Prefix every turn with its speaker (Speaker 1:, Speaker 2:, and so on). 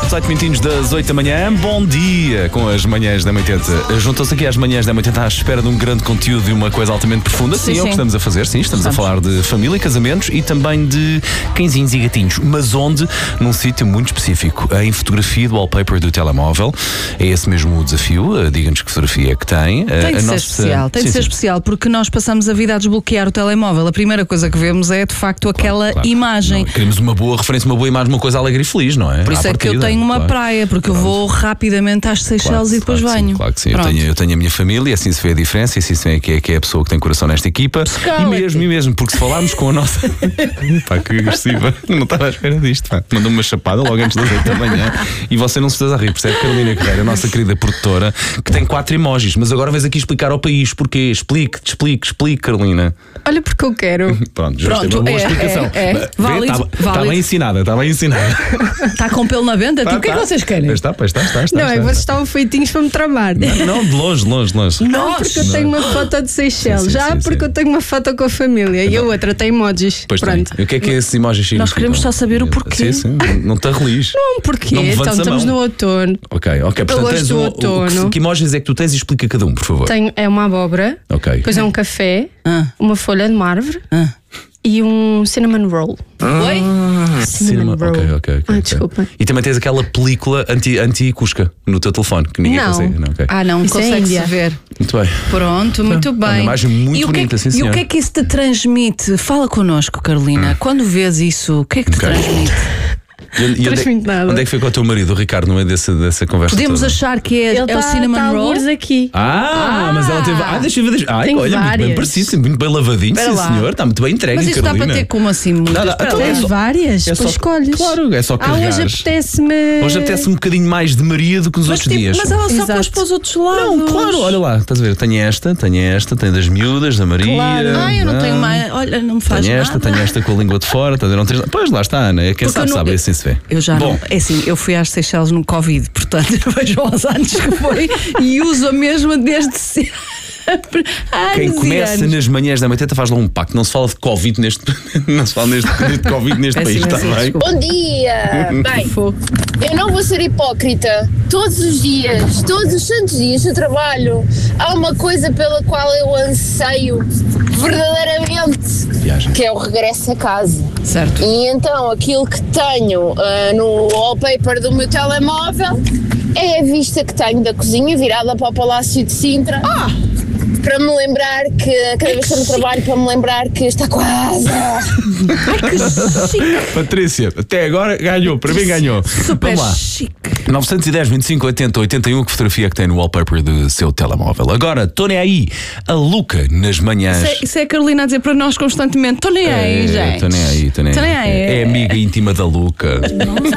Speaker 1: 18 minutinhos das 8 da manhã. Bom dia com as manhãs da 80. Juntou-se aqui às manhãs da 80 à espera de um grande conteúdo e uma coisa altamente profunda. Sim, é o que estamos a fazer. Sim, estamos a falar de família, casamentos e também de cãezinhos e gatinhos. Mas onde? Num sítio muito específico. Em fotografia do wallpaper do telemóvel. É esse mesmo o desafio. Diga-nos que fotografia é que tem.
Speaker 2: Tem de ser especial. Tem de ser especial porque nós passamos a vida a desbloquear o telemóvel. A primeira coisa que vemos é de facto aquela imagem.
Speaker 1: Não, queremos uma boa referência, uma boa imagem, uma coisa alegre e feliz, não é?
Speaker 2: Por isso é que eu tenho uma praia, porque eu vou rapidamente às Seychelles e depois venho.
Speaker 1: Claro que sim. Eu tenho a minha família, assim se vê a diferença, e assim se vê que é a pessoa que tem coração nesta equipa. E mesmo, porque se falarmos com a nossa. Pá, que agressiva. Não estava à espera disto. Mandou-me uma chapada logo antes das 8 da manhã e você não se fez a rir. Percebe, Carolina Carreira, a nossa querida produtora, que tem 4 emojis, mas agora vens aqui explicar ao país porquê. Explique, Carolina.
Speaker 3: Olha, porque eu quero.
Speaker 1: Pronto, já tem uma boa explicação.
Speaker 2: Válido.
Speaker 1: Está bem ensinada,
Speaker 2: Está com pelo na venda? O que é que vocês querem?
Speaker 1: Está.
Speaker 3: Não, vocês estavam feitinhos para me tramar.
Speaker 1: Não, de longe.
Speaker 3: Não, porque eu tenho uma foto de Seychelles. Porque eu tenho uma foto com a família e a outra tem emojis.
Speaker 1: Pois pronto. O que é esses emojis significam?
Speaker 2: Nós queremos só saber o porquê.
Speaker 1: Sim. Não te arrelis.
Speaker 3: Não, porquê? Então estamos no outono.
Speaker 1: Ok. Portanto, tens
Speaker 3: do outono.
Speaker 1: Que emojis é que tu tens e explica cada um, por favor.
Speaker 3: É uma abóbora.
Speaker 1: Ok.
Speaker 3: Depois é um café. Uma folha de uma árvore. E um cinnamon roll.
Speaker 2: Oi?
Speaker 3: Cinnamon roll.
Speaker 1: Ok.
Speaker 3: Desculpa.
Speaker 1: E também tens aquela película anti-cusca no teu telefone, que ninguém consegue.
Speaker 2: Não consegue-se ver.
Speaker 1: Muito bem.
Speaker 2: Pronto, muito bem.
Speaker 1: É uma imagem muito bonita, sim, senhor.
Speaker 2: E o que é que isso te transmite? Fala connosco, Carolina. Quando vês isso, o que é que te transmite?
Speaker 1: Onde é que foi com o teu marido, o Ricardo, no meio dessa conversa?
Speaker 2: Podemos
Speaker 1: toda?
Speaker 2: achar que é o cinnamon roll
Speaker 3: aqui.
Speaker 1: Mas ela teve. Deixa eu ver. Olha, muito bem parecido, muito bem lavadinho, sim senhor. Está muito bem entregue.
Speaker 2: Mas isto
Speaker 1: Carolina.
Speaker 2: dá para ter como assim?
Speaker 3: Tens várias, depois escolhes.
Speaker 1: Claro, é só carregar.
Speaker 3: Hoje apetece-me
Speaker 1: um bocadinho mais de Maria do que nos outros dias.
Speaker 2: Mas ela só pôs para os outros lados.
Speaker 1: Não, claro, olha lá, estás a ver? Tenho esta, tenho das miúdas, da Maria.
Speaker 2: Claro. Eu não tenho mais. Olha, não me faz nada.
Speaker 1: Tenho esta com a língua de fora. Pois lá está, Ana. Quem sabe, assim se vê.
Speaker 2: Eu já não. É assim, eu fui às Seychelles no Covid, portanto eu vejo aos anos que foi e uso a mesma desde sempre.
Speaker 1: Quem começa nas manhãs da 80 faz lá um pacto. Não se fala de Covid neste Covid neste país, está bem?
Speaker 4: Bom dia! Bem, eu não vou ser hipócrita. Todos os dias, todos os santos dias do trabalho, há uma coisa pela qual eu anseio verdadeiramente, que é o regresso a casa.
Speaker 2: Certo.
Speaker 4: E então aquilo que tenho no wallpaper do meu telemóvel é a vista que tenho da cozinha virada para o Palácio de Sintra. Para me lembrar que cada vez que estou no trabalho, para me lembrar que está quase.
Speaker 2: Ai, que chique.
Speaker 1: Patrícia, até agora ganhou, para mim ganhou.
Speaker 2: Super
Speaker 1: Vamos lá.
Speaker 2: chique.
Speaker 1: 910 25 80 81, que fotografia que tem no wallpaper do seu telemóvel. Agora, estou nem aí, a Luca nas manhãs.
Speaker 2: Isso é a Carolina a dizer para nós constantemente: estou nem aí, gente.
Speaker 1: Estou nem aí. É amiga íntima da Luca.